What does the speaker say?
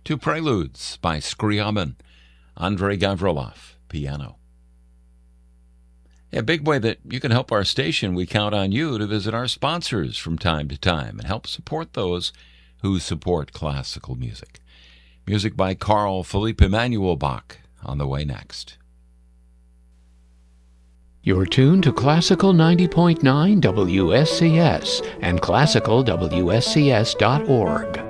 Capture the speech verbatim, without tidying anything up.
to Preludes by Scriabin, Andrei Gavrilov, piano. A big way that you can help our station, we count on you to visit our sponsors from time to time and help support those who support classical music. Music by Carl Philipp Emanuel Bach on the way next. You're tuned to Classical ninety point nine W S C S and classical W S C S dot org.